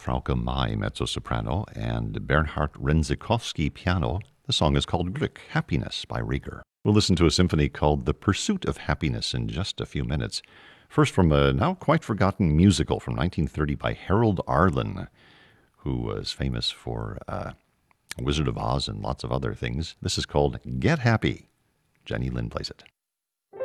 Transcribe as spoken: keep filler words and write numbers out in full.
Frauke Mai, mezzo-soprano, and Bernhard Renzikowski, piano. The song is called Glück, Happiness by Rieger. We'll listen to a symphony called The Pursuit of Happiness in just a few minutes. First, from a now quite forgotten musical from nineteen thirty by Harold Arlen, who was famous for uh, Wizard of Oz and lots of other things. This is called Get Happy. Jenny Lin plays it.